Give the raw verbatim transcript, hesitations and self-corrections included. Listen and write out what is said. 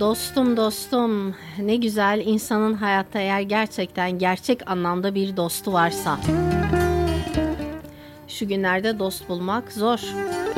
Dostum dostum, ne güzel insanın hayatta eğer gerçekten gerçek anlamda bir dostu varsa. Şu günlerde dost bulmak zor.